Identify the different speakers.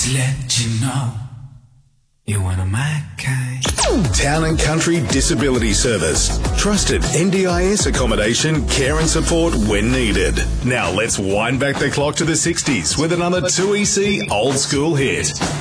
Speaker 1: Just let you know you're one of my kind.
Speaker 2: Town and Country Disability Service. Trusted NDIS accommodation, care and support when needed. Now let's wind back the clock to the 60s with another 2EC old school hit.